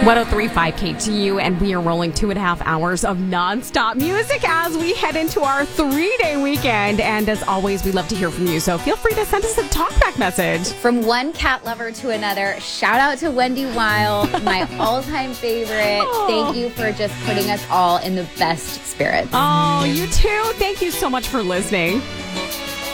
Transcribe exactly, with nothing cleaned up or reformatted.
one oh three point five K T U, and we are rolling two and a half hours of nonstop music as we head into our three-day weekend. And as always, we love to hear from you, so feel free to send us a talkback message. From one cat lover to another, shout out to Wendy Wild, my all-time favorite. Oh. Thank you for just putting us all in the best spirits. Oh, you too. Thank you so much for listening.